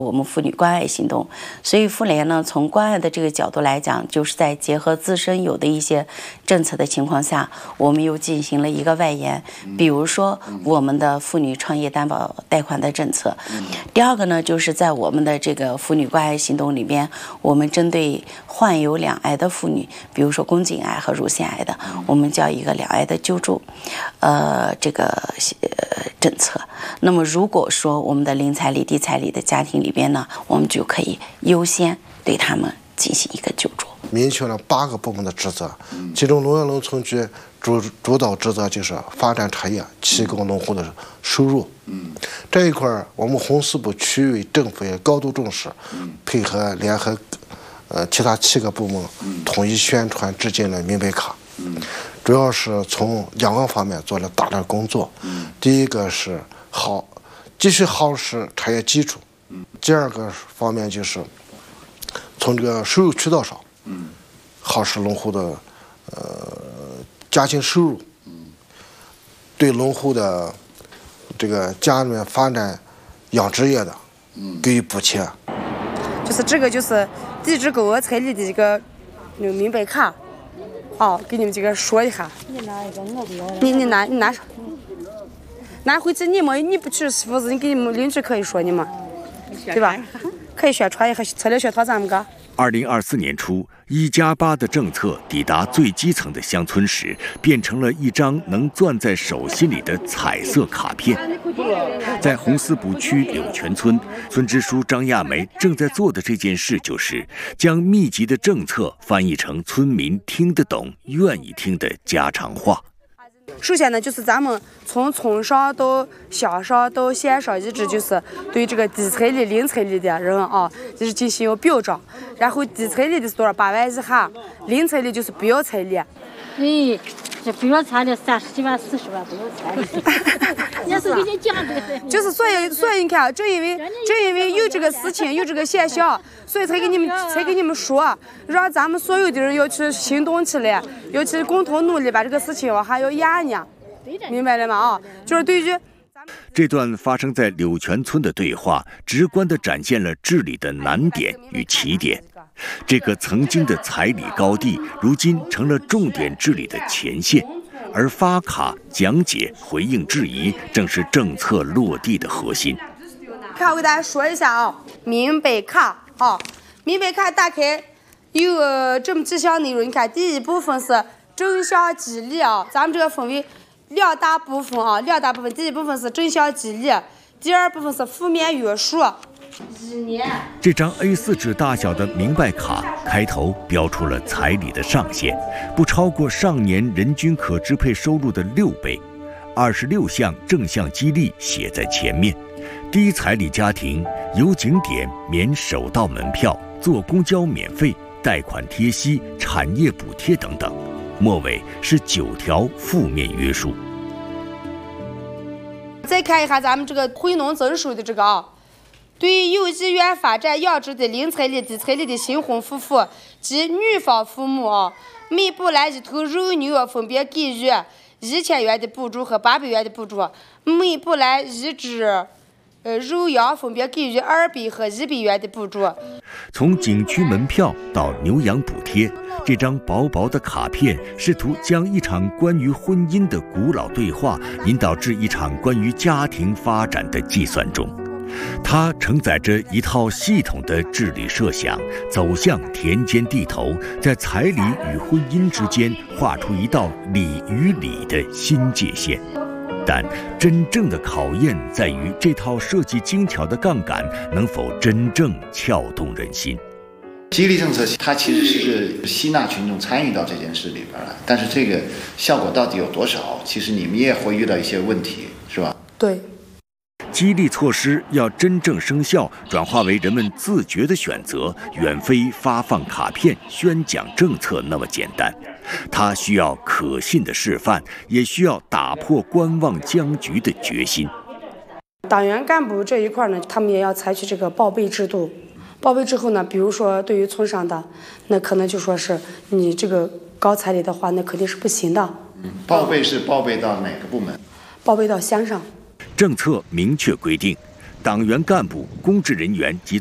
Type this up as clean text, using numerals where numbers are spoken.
我们妇女关爱行动，所以妇联呢，从关爱的这个角度来讲，就是在结合自身有的一些政策的情况下，我们又进行了一个外延，比如说我们的妇女创业担保贷款的政策。第二个呢，就是在我们的这个妇女关爱行动里边，我们针对患有两癌的妇女，比如说宫颈癌和乳腺癌的，我们叫一个两癌的救助，政策。那么如果说我们的零彩礼、低彩礼的家庭里边呢，我们就可以优先对他们进行一个救助。 明确了8个部门的职责，其中农业农村局主导职责就是发展产业，提高农户的收入。这一块我们红四部区域政府也高度重视，配合联合其他7个部门统一宣传制定了明白卡。主要是从2个方面做了大量工作。第一个是继续夯实产业基础。第二个方面就是从这个收入渠道上，夯实农户的家庭收入，对农户的这个家里面发展养殖业的给予补贴。 就是这个就是地质狗彩礼的这个明白卡。给你们几个说一下。你拿一个，我不要了。你拿回去你不去媳妇子，你给你们邻居可以说你们，对吧？可以宣传一下，策略宣传咱们个。 2024年初，1+8的政策抵达最基层的乡村时，变成了一张能攥在手心里的彩色卡片。在红四部区柳泉村，村支书张亚梅正在做的这件事，就是将密集的政策翻译成村民听得懂、愿意听的家常话。 首先呢，就是咱们从村上到乡上到县上，一直就是对这个低彩礼、零彩礼的人就是进行表彰。然后低彩礼的是多少8万以下，零彩礼就是不要彩礼。 这不要彩礼30几万、40万不要彩礼。也是给你讲的。 就是所以你看，正因为有这个事情，有这个现象，所以才给你们说，让咱们所有的人要去行动起来，要去共同努力把这个事情往下要压呢。明白了吗？就是对于这段发生在柳泉村的对话，直观地展现了治理的难点与起点。这个曾经的彩礼高地，如今成了重点治理的前线，而发卡、讲解、回应质疑，正是政策落地的核心。 我给大家说一下明白卡明白卡打开有这么几项内容。你看，第一部分是正向激励咱们这个分为2大部分第一部分是正向激励，第二部分是负面约束。 这张 A4 纸大小的明白卡开头标出了彩礼的上限，不超过上年人均可支配收入的6倍，26项正向激励写在前面。低彩礼家庭游景点免首道门票，坐公交免费，贷款贴息，产业补贴等等。末尾是9条负面约束。 再看一下咱们这个回农增收的这个对有意愿发展养殖的零彩礼、低彩礼的新婚夫妇及女方父母每捕来1头肉牛分别给予1000元的补助和800元的补助，每捕来1只肉羊分别给予200和100元的补助。 从景区门票到牛羊补贴，这张薄薄的卡片试图将一场关于婚姻的古老对话引导至一场关于家庭发展的计算中。它承载着一套系统的治理设想，走向田间地头，在彩礼与婚姻之间画出一道礼与理的新界限。但真正的考验在于这套设计精巧的杠杆能否真正撬动人心。 激励政策它其实是吸纳群众参与到这件事里边了，但是这个效果到底有多少，其实你们也会遇到一些问题，是吧？ 对。 激励措施要真正生效，转化为人们自觉的选择，远非发放卡片、宣讲政策那么简单。它需要可信的示范，也需要打破观望僵局的决心。 党员干部这一块呢，他们也要采取这个报备制度。报备之后呢，比如说对于村上的，那可能就说是你这个高彩礼的话，那肯定是不行的。 报备是报备到哪个部门？ 报备到乡上。 政策明确规定， 党员干部、公职人员及